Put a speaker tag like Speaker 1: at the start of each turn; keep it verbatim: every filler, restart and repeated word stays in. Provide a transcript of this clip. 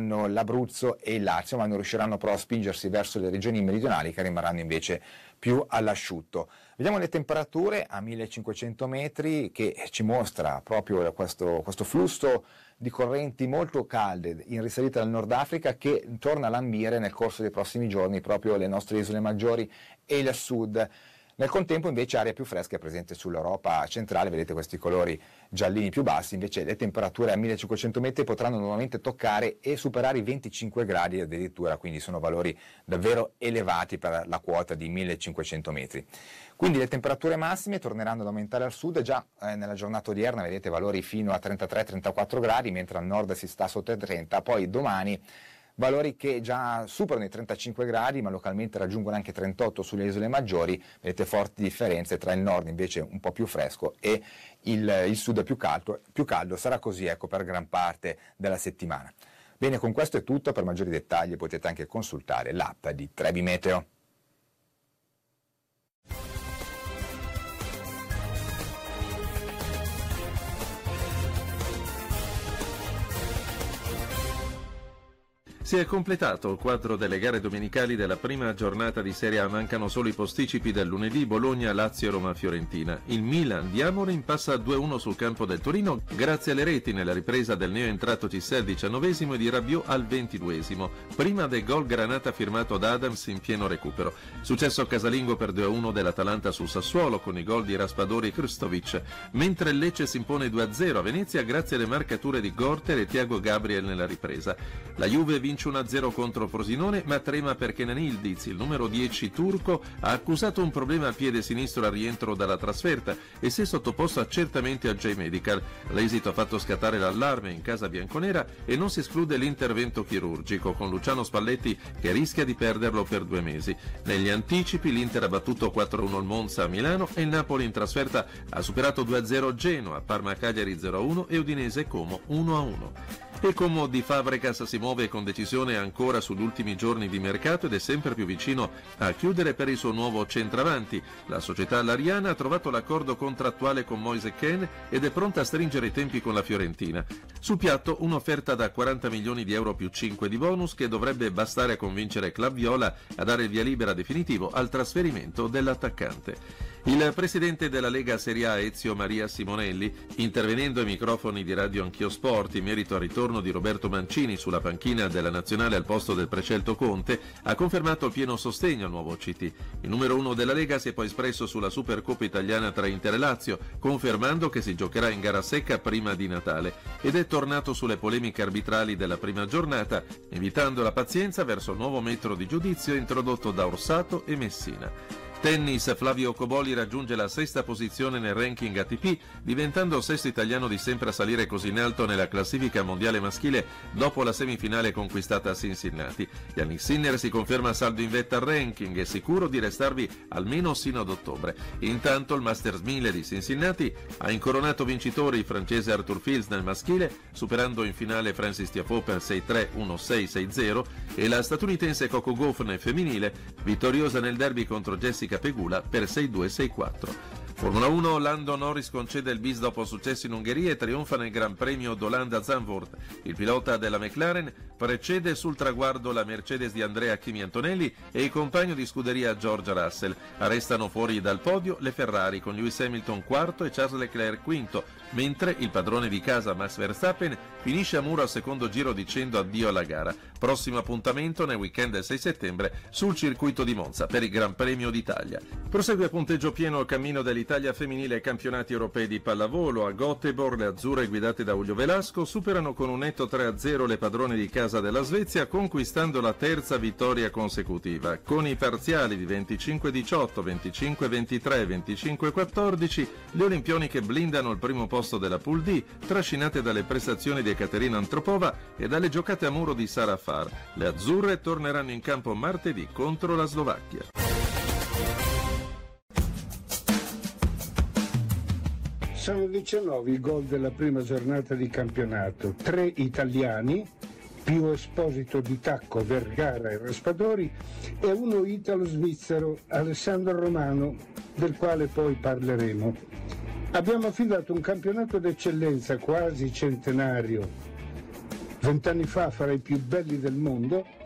Speaker 1: hanno l'Abruzzo e il Lazio, ma non riusciranno però a spingersi verso le regioni meridionali che rimarranno invece più all'asciutto. Vediamo le temperature a millecinquecento metri, che ci mostra proprio questo, questo flusso di correnti molto calde in risalita dal Nord Africa, che torna a lambire nel corso dei prossimi giorni proprio le nostre isole maggiori e il sud. Nel contempo invece aria più fresca è presente sull'Europa centrale, vedete questi colori giallini più bassi, invece le temperature a millecinquecento metri potranno nuovamente toccare e superare i venticinque gradi addirittura, quindi sono valori davvero elevati per la quota di millecinquecento metri. Quindi le temperature massime torneranno ad aumentare al sud, già eh, nella giornata odierna vedete valori fino a trentatré trentaquattro gradi, mentre al nord si sta sotto i trenta, poi domani valori che già superano i trentacinque gradi, ma localmente raggiungono anche trentotto sulle isole maggiori. Vedete forti differenze tra il nord invece un po' più fresco e il, il sud più caldo, più caldo. Sarà così, ecco, per gran parte della settimana. Bene, con questo è tutto. Per maggiori dettagli potete anche consultare l'app di Trebi Meteo.
Speaker 2: Si è completato il quadro delle gare domenicali della prima giornata di Serie A, mancano solo i posticipi del lunedì: Bologna, Lazio, Roma, Fiorentina. Il Milan di Amorim passa a due a uno sul campo del Torino grazie alle reti nella ripresa del neoentrato Cissé al diciannovesimo e di Rabiot al ventiduesimo, prima del gol Granata firmato da Adams in pieno recupero. Successo casalingo per due a uno dell'Atalanta sul Sassuolo con i gol di Raspadori e Krstovic, mentre il Lecce si impone due a zero a Venezia grazie alle marcature di Gorter e Thiago Gabriel nella ripresa. La Juve vince uno a zero contro Frosinone, ma trema perché Nenildiz, il numero dieci turco, ha accusato un problema al piede sinistro al rientro dalla trasferta e si è sottoposto accertamenti al J-Medical. L'esito ha fatto scattare l'allarme in casa bianconera e non si esclude l'intervento chirurgico, con Luciano Spalletti che rischia di perderlo per due mesi. Negli anticipi l'Inter ha battuto quattro a uno il Monza a Milano e il Napoli in trasferta ha superato due a zero Genoa, Parma-Cagliari zero a uno e Udinese-Como uno a uno. E Como di Fabregas si muove con decisione ancora sugli ultimi giorni di mercato ed è sempre più vicino a chiudere per il suo nuovo centravanti. La società lariana ha trovato l'accordo contrattuale con Moise Kean ed è pronta a stringere i tempi con la Fiorentina. Sul piatto un'offerta da quaranta milioni di euro più cinque di bonus che dovrebbe bastare a convincere Club Viola a dare il via libera definitivo al trasferimento dell'attaccante. Il presidente della Lega Serie A, Ezio Maria Simonelli, intervenendo ai microfoni di Radio Anch'io Sport in merito al ritorno di Roberto Mancini sulla panchina della Nazionale al posto del prescelto Conte, ha confermato il pieno sostegno al nuovo C T. Il numero uno della Lega si è poi espresso sulla Supercoppa italiana tra Inter e Lazio, confermando che si giocherà in gara secca prima di Natale, ed è tornato sulle polemiche arbitrali della prima giornata, invitando la pazienza verso il nuovo metro di giudizio introdotto da Orsato e Messina. Tennis, Flavio Cobolli raggiunge la sesta posizione nel ranking A T P, diventando il sesto italiano di sempre a salire così in alto nella classifica mondiale maschile dopo la semifinale conquistata a Cincinnati. Yannick Sinner si conferma saldo in vetta al ranking e sicuro di restarvi almeno sino ad ottobre. Intanto il Masters mille di Cincinnati ha incoronato vincitore il francese Arthur Fils nel maschile, superando in finale Francis Tiafoe per sei tre uno sei sei zero, e la statunitense Coco Gauff nel femminile, vittoriosa nel derby contro Jessica Pegula per sei due sei quattro. Formula uno, Lando Norris concede il bis dopo successo in Ungheria e trionfa nel Gran Premio d'Olanda a Zandvoort. Il pilota della McLaren precede sul traguardo la Mercedes di Andrea Kimi Antonelli e il compagno di scuderia George Russell. Restano fuori dal podio le Ferrari con Lewis Hamilton quarto e Charles Leclerc quinto, mentre il padrone di casa Max Verstappen finisce a muro al secondo giro dicendo addio alla gara. Prossimo appuntamento nel weekend del sei settembre sul circuito di Monza per il Gran Premio d'Italia. Prosegue a punteggio pieno il cammino dell'Italia femminile ai campionati europei di pallavolo. A Göteborg le azzurre guidate da Julio Velasco superano con un netto tre a zero le padrone di casa della Svezia, conquistando la terza vittoria consecutiva. Con i parziali di venticinque diciotto, venticinque ventitré, venticinque quattordici, le olimpioniche blindano il primo posto della Pool D, trascinate dalle prestazioni di Ekaterina Antropova e dalle giocate a muro di Sara Farr. Le azzurre torneranno in campo martedì contro la Slovacchia.
Speaker 3: Sono diciannove i gol della prima giornata di campionato, tre italiani, più Esposito di Tacco, Vergara e Raspadori, e uno italo-svizzero, Alessandro Romano, del quale poi parleremo. Abbiamo affidato un campionato d'eccellenza quasi centenario, Vent'anni fa fra i più belli del mondo,